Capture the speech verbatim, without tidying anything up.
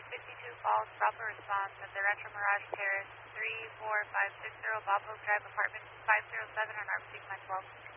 fifty-two Falls, Bravo response at the Retro Mirage Terrace, three four five six zero Bob Hope Drive, apartment five zero seven on R P my twelve.